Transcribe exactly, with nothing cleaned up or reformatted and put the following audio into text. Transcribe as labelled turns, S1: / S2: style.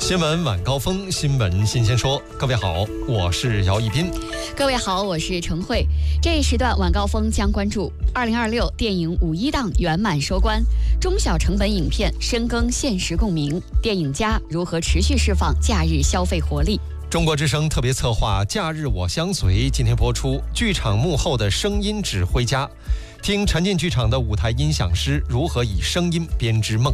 S1: 新闻晚高峰，新闻新鲜说。各位好，我是姚一斌。
S2: 各位好，我是程慧。这一时段晚高峰将关注二零二六电影五一档圆满收官，中小成本影片深耕现实共鸣，电影家如何持续释放假日消费活力。
S1: 中国之声特别策划《假日我相随》今天播出，剧场幕后的声音指挥家，听沉浸剧场的舞台音响师如何以声音编织梦。